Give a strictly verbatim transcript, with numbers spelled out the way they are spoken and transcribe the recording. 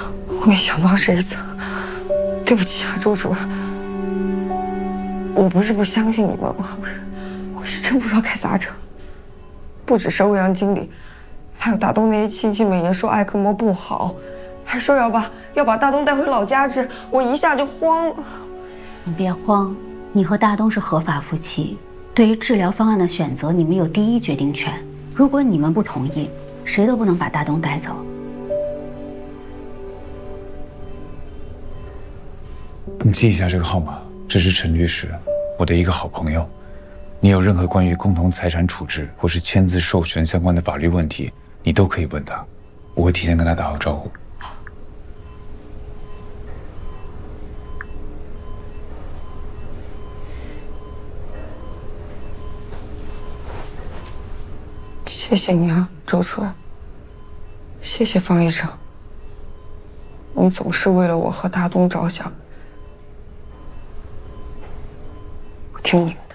我没想到这一次，对不起啊，周主任。我不是不相信你们，我不是，我是真不知道该咋整。不只是欧阳经理，还有大东那些亲戚们也说艾克膜不好，还说要把要把大东带回老家治，我一下就慌了。 你别慌，你和大东是合法夫妻，对于治疗方案的选择，你们有第一决定权。如果你们不同意，谁都不能把大东带走。 你记一下这个号码，这是陈律师，我的一个好朋友。你有任何关于共同财产处置或是签字授权相关的法律问题，你都可以问他，我会提前跟他打好招呼。 谢谢你啊，周主任。谢谢方医生，你总是为了我和大东着想，我听明白。